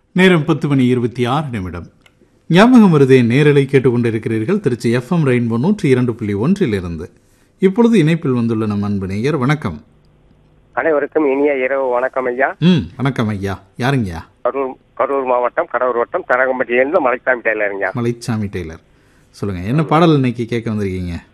நேரம் 10:26. ஞாபகம் வருதே நேரலை கேட்டுக்கொண்டிருக்கிறீர்கள். திருச்சி FM ரெயின்போ 102.1 இப்பொழுது இணைப்பில் வந்துள்ள நம் அன்பு நேயர். வணக்கம். அனைவருக்கும் இனிய இரவு வணக்கம் ஐயா. வணக்கம் ஐயா. யாருங்கய்யா? கரூர் மாவட்டம் கடவுர் வட்டம் தரகம்பட்டியிலிருந்து மலைச்சாமி டெய்லருங்க. மலைச்சாமி டெய்லர், சொல்லுங்க, என்ன பாடல் இன்னைக்கு கேட்க வந்திருக்கீங்க?